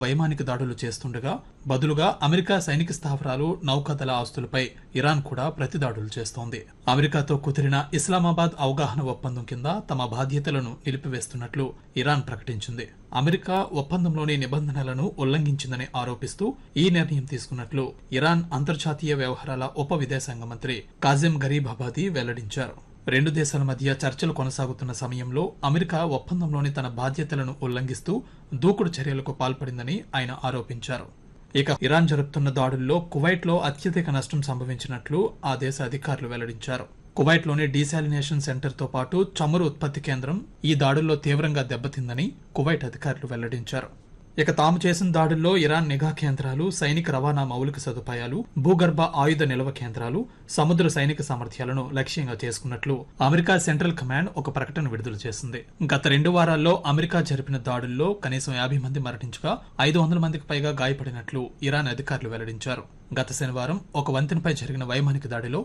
వైమానిక దాడులు చేస్తుండగా బదులుగా అమెరికా సైనిక స్థావరాలు, నౌకాదళ ఆస్తులపై ఇరాన్ కూడా ప్రతిదాడులు చేస్తోంది. అమెరికాతో కుదిరిన ఇస్లామాబాద్ అవగాహన ఒప్పందం కింద తమ బాధ్యతలను నిలిపివేస్తున్నట్లు ఇరాన్ ప్రకటించింది. అమెరికా ఒప్పందంలోని నిబంధనలను ఉల్లంఘించిందని ఆరోపిస్తూ ఈ నిర్ణయం తీసుకున్నట్లు ఇరాన్ అంతర్జాతీయ వ్యవహారాల ఉప విదేశాంగ మంత్రి కాజిం గరీబాబాదీ వెల్లడించారు. రెండు దేశాల మధ్య చర్చలు కొనసాగుతున్న సమయంలో అమెరికా ఒప్పందంలోని తన బాధ్యతలను ఉల్లంఘిస్తూ దూకుడు చర్యలకు పాల్పడిందని ఆయన ఆరోపించారు. ఇక ఇరాన్ జరుపుతున్న దాడుల్లో కువైట్లో అత్యధిక నష్టం సంభవించినట్లు ఆ దేశ అధికారులు వెల్లడించారు. కువైట్లోని డీశాలినేషన్ సెంటర్తో పాటు చమురు ఉత్పత్తి కేంద్రం ఈ దాడుల్లో తీవ్రంగా దెబ్బతిందని కువైట్ అధికారులు వెల్లడించారు. ఇక తాము చేసిన దాడుల్లో ఇరాన్ నిఘా కేంద్రాలు, సైనిక రవాణా మౌలిక సదుపాయాలు, భూగర్భ ఆయుధ నిల్వ కేంద్రాలు, సముద్ర సైనిక సామర్థ్యాలను లక్ష్యంగా చేసుకున్నట్లు అమెరికా సెంట్రల్ కమాండ్ ఒక ప్రకటన విడుదల చేసింది. గత 2 వారాల్లో అమెరికా జరిపిన దాడుల్లో కనీసం 50 మంది మరణించగా 500 మందికి పైగా గాయపడినట్లు ఇరాన్ అధికారులు వెల్లడించారు. గత శనివారం ఒక వంతెనపై జరిగిన వైమానిక దాడిలో